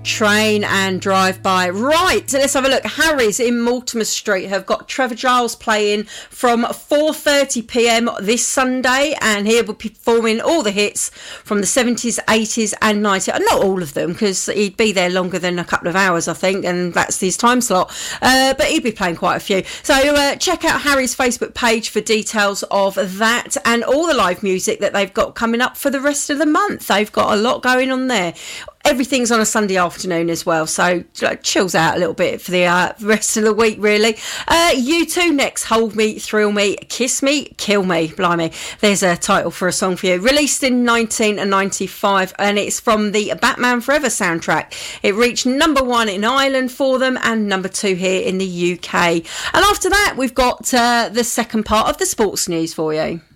Train and Drive By. Right, so let's have a look. Harry's in Mortimer Street have got Trevor Giles playing from 4:30pm this Sunday, and he'll be performing all the hits from the 70s, 80s and 90s. Not all of them, because he'd be there longer than a couple of hours, I think, and that's his time slot. But he'd be playing quite a few. So check out Harry's Facebook page for details of that and all the live music that they've got coming up for the rest of the month. They've got a lot going on there. Everything's on a Sunday afternoon as well, so chills out a little bit for the rest of the week, really. U2 next. Hold Me, Thrill Me, Kiss Me, Kill Me. Blimey, there's a title for a song for you. Released in 1995, and it's from the Batman Forever soundtrack. It reached number 1 in Ireland for them and number 2 here in the UK. And after that, we've got the second part of the sports news for you.